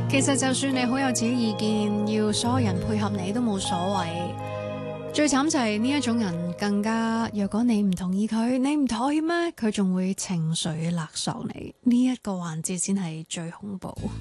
其實就算你好有自己意見，要所有人配合你都冇所謂。最慘就係呢一種人更加，若果你唔同意佢，你唔妥協咩？佢仲會情緒勒索你。呢一個環節先係最恐怖。